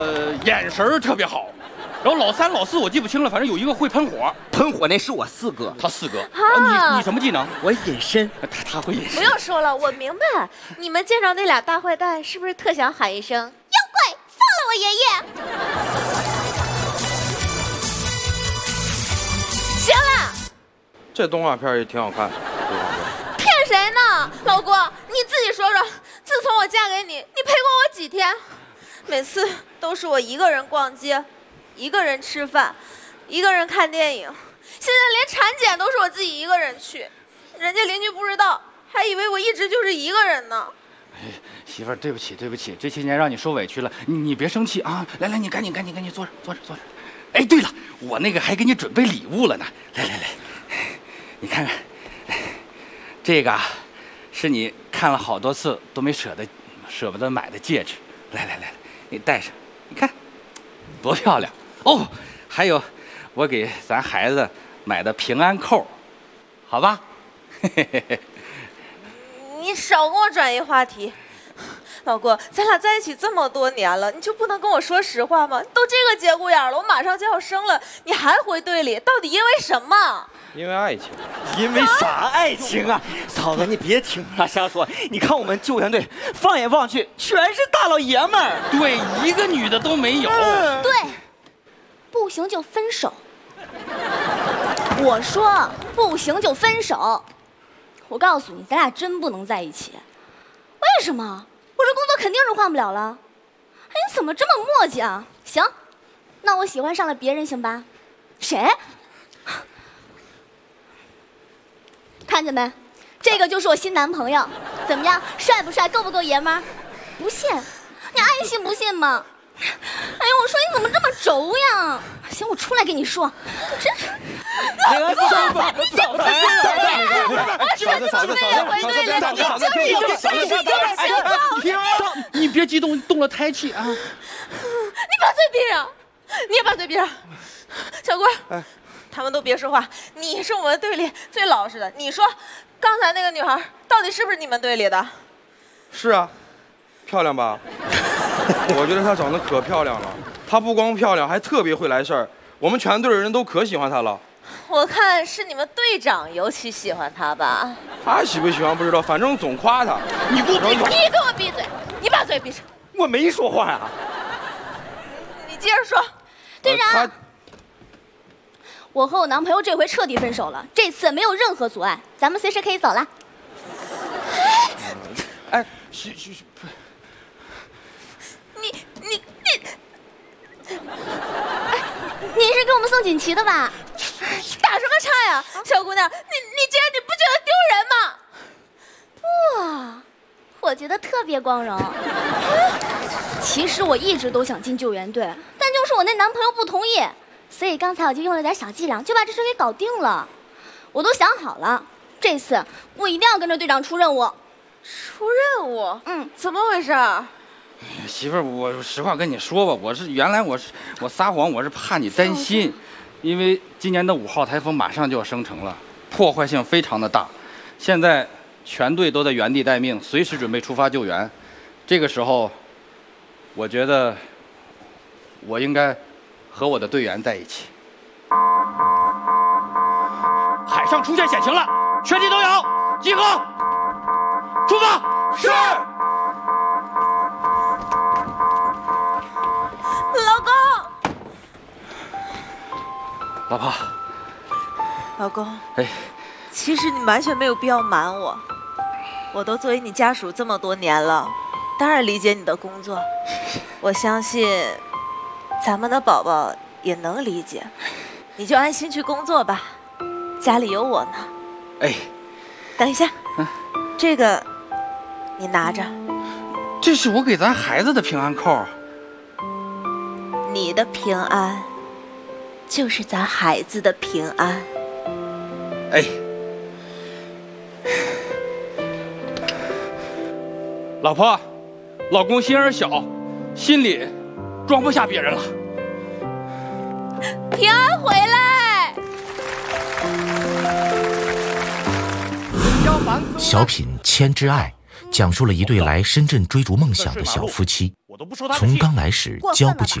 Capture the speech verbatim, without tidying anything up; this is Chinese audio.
呃，眼神特别好。然后老三、老四我记不清了，反正有一个会喷火。 喷火那是我四哥， 他四哥。啊、你你什么技能？ 我隐身。 他他会隐身。 不用说了，我明白。你们见着那俩大坏蛋，是不是特想喊一声“妖怪，放了我爷爷”？行了。 这动画片也挺好看。 骗谁呢，老公？你自己说说，自从我嫁给你，你陪过我几天？每次都是我一个人逛街，一个人吃饭，一个人看电影。现在连产检都是我自己一个人去，人家邻居不知道，还以为我一直就是一个人呢。 哎，媳妇儿，对不起，对不起，这些年让你受委屈了，你你别生气啊！来来，你赶紧赶紧赶紧坐着坐着坐着。哎，对了，我那个还给你准备礼物了呢。来来来，你看看，这个是你看了好多次都没舍得舍不得买的戒指。来来来，你戴上，你看多漂亮哦！还有，我给咱孩子买的平安扣，好吧？ 你少跟我转移话题，老公，咱俩在一起这么多年了，你就不能跟我说实话吗？都这个节骨眼了，我马上就要生了，你还回队里，到底因为什么？ 因为爱情。 因为啥爱情啊？嫂子，你别听他瞎说。你看我们救援队，放眼望去全是大老爷们儿， 对，一个女的都没有。 嗯、对，不行就分手。我说不行就分手。我告诉你，咱俩真不能在一起。为什么？我这工作肯定是换不了了。哎，你怎么这么磨叽啊？行，那我喜欢上了别人，行吧？谁？看见没？这个就是我新男朋友，怎么样？帅不帅？够不够爷们儿？不信，你爱信不信吗？哎呦，我说你怎么这么轴呀？行，我出来跟你说，真是。 那个嫂子， 嫂子，嫂子，嫂子，嫂子，回队了， 嫂子，嫂子， 你别激动，动了胎气啊！ 你把嘴闭上，你也把嘴闭上。小郭，哎，他们都别说话，你是我们队里最老实的。你说，刚才那个女孩到底是不是你们队里的？ 是啊，漂亮吧？我觉得她长得可漂亮了，她不光漂亮，还特别会来事儿。我们全队的人都可喜欢她了。 我看是你们队长尤其喜欢她吧？ 他喜不喜欢不知道，反正总夸她。 你给我闭嘴！ 你给我闭嘴！你把嘴闭上！ 我没说话呀、啊。 你接着说，队长。 呃、 我和我男朋友这回彻底分手了，这次没有任何阻碍，咱们随时可以走了。 哎，嘘嘘嘘！ 你你你，哎，你是给我们送锦旗的吧？打什么岔呀，小姑娘，你你这样你不觉得丢人吗？哇，我觉得特别光荣。其实我一直都想进救援队，但就是我那男朋友不同意，所以刚才我就用了点小伎俩，就把这事给搞定了。我都想好了，这次我一定要跟着队长出任务。出任务？嗯，怎么回事？ 媳妇儿，我实话跟你说吧，我是原来我是我撒谎，我是怕你担心，因为今年的五号台风马上就要生成了，破坏性非常的大，现在全队都在原地待命，随时准备出发救援。这个时候，我觉得我应该和我的队员在一起。海上出现险情了，全体都有集合，出发。 是。 老公， 老婆， 老公， 哎， 其实你完全没有必要瞒我，我都作为你家属这么多年了，当然理解你的工作，我相信咱们的宝宝也能理解，你就安心去工作吧，家里有我呢。 哎， 等一下，嗯、这个你拿着， 这是我给咱孩子的平安扣。 你的平安，就是咱孩子的平安。 哎，老婆，老公心眼小，心里装不下别人了。 平安回来。 小品《千之爱》讲述了一对来深圳追逐梦想的小夫妻。 都不受他的气。 从刚来时交不起